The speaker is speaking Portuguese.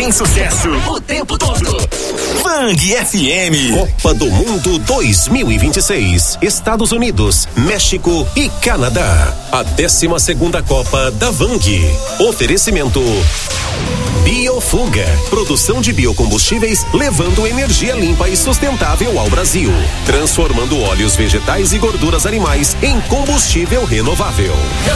tem sucesso o tempo todo. Bang FM. Copa do Mundo 2026. Estados Unidos, México e Canadá. A 12ª Copa da Vang. Oferecimento Biofuga, produção de biocombustíveis levando energia limpa e sustentável ao Brasil, transformando óleos vegetais e gorduras animais em combustível renovável.